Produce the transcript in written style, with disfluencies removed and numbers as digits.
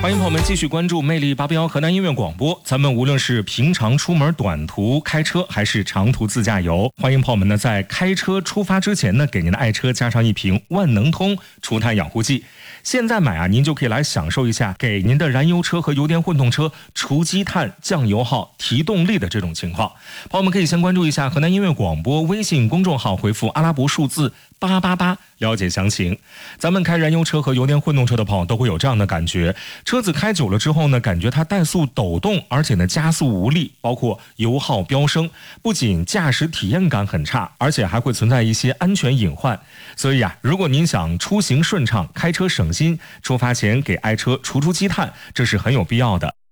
欢迎朋友们继续关注魅力881河南音乐广播。咱们无论是平常出门短途开车，还是长途自驾游，欢迎朋友们呢在开车出发之前呢，给您的爱车加上一瓶万能通除碳养护剂。现在买您就可以来享受一下给您的燃油车和油电混动车除积碳、降油耗、提动力的这种情况。朋友们可以先关注一下河南音乐广播微信公众号，回复阿拉伯数字888了解详情。咱们开燃油车和油电混动车的朋友都会有这样的感觉，车子开久了之后呢，感觉它怠速抖动，而且呢加速无力，包括油耗飙升，不仅驾驶体验感很差，而且还会存在一些安全隐患。所以如果您想出行顺畅，开车省心，出发前给爱车除积碳，这是很有必要的。